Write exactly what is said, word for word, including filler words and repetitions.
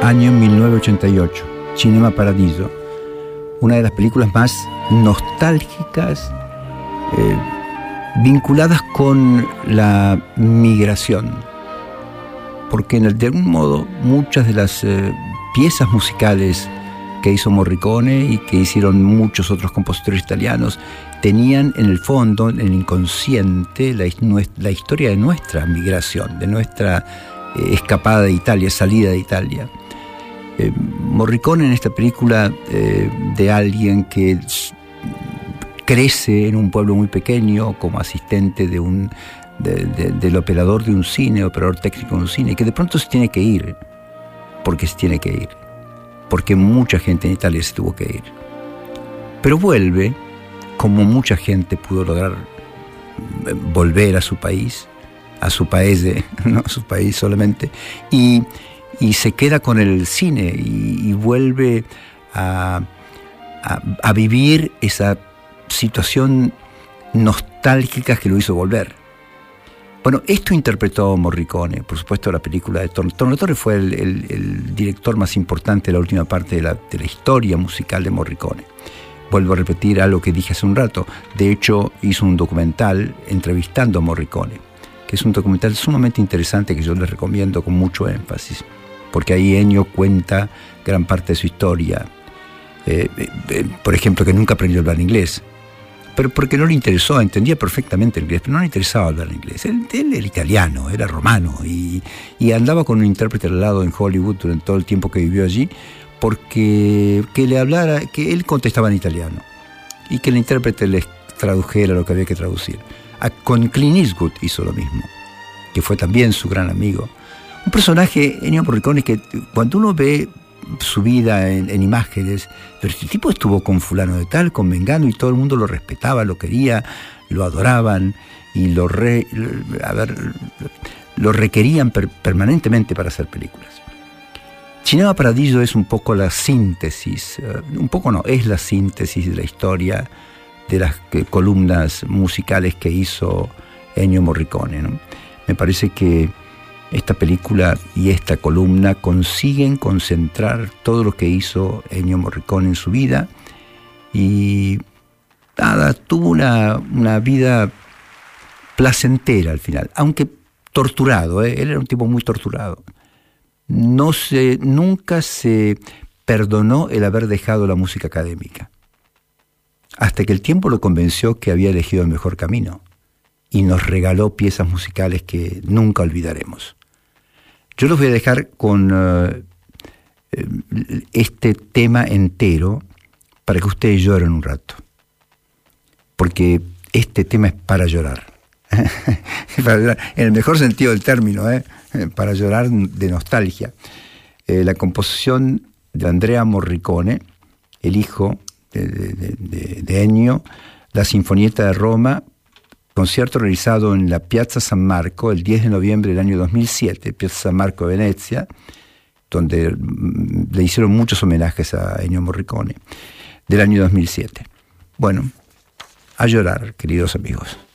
año mil novecientos ochenta y ocho, Cinema Paradiso, una de las películas más nostálgicas, eh, vinculadas con la migración, porque de algún modo muchas de las eh, piezas musicales que hizo Morricone y que hicieron muchos otros compositores italianos tenían en el fondo, en el inconsciente, la, la historia de nuestra migración, de nuestra eh, escapada de Italia, salida de Italia. Eh, Morricone en esta película eh, de alguien que crece en un pueblo muy pequeño como asistente de un, de, de, del operador de un cine, operador técnico de un cine, que de pronto se tiene que ir, porque se tiene que ir, porque mucha gente en Italia se tuvo que ir. Pero vuelve, como mucha gente pudo lograr volver a su país, a su paese, no a su país solamente, y, y se queda con el cine y, y vuelve a, a, a vivir esa situación nostálgica que lo hizo volver. Bueno, esto interpretó Morricone, por supuesto, la película de Tornatore. Tornatore fue el, el, el director más importante de la última parte de la, de la historia musical de Morricone. Vuelvo a repetir algo que dije hace un rato. De hecho, hizo un documental entrevistando a Morricone, que es un documental sumamente interesante que yo les recomiendo con mucho énfasis, porque ahí Ennio cuenta gran parte de su historia. Eh, eh, por ejemplo, que nunca aprendió a hablar inglés, pero porque no le interesó, entendía perfectamente el inglés, pero no le interesaba hablar inglés. Él, él era italiano, era romano, y, y andaba con un intérprete al lado en Hollywood durante todo el tiempo que vivió allí, porque que le hablara, que él contestaba en italiano, y que el intérprete les tradujera lo que había que traducir. A, con Clint Eastwood hizo lo mismo, que fue también su gran amigo. Un personaje, Ennio Morricone, que cuando uno ve su vida en, en imágenes, pero este tipo estuvo con fulano de tal, con mengano, y todo el mundo lo respetaba, lo quería, lo adoraban y lo re, a ver, lo requerían per, permanentemente para hacer películas. Cinema Paradiso es un poco la síntesis, uh, un poco no, es la síntesis de la historia de las que, columnas musicales que hizo Ennio Morricone, ¿no? Me parece que esta película y esta columna consiguen concentrar todo lo que hizo Ennio Morricone en su vida, y nada, tuvo una, una vida placentera al final, aunque torturado, ¿eh? Él era un tipo muy torturado. No se, nunca se perdonó el haber dejado la música académica, hasta que el tiempo lo convenció que había elegido el mejor camino, y nos regaló piezas musicales que nunca olvidaremos. Yo los voy a dejar con uh, este tema entero para que ustedes lloren un rato, porque este tema es para llorar. Para llorar, en el mejor sentido del término, ¿eh? Para llorar de nostalgia. Eh, la composición de Andrea Morricone, el hijo de, de, de, de Ennio, la Sinfonietta de Roma, concierto realizado en la Piazza San Marco el diez de noviembre del año dos mil siete, Piazza San Marco de Venecia, donde le hicieron muchos homenajes a Ennio Morricone, del año dos mil siete. Bueno, a llorar, queridos amigos.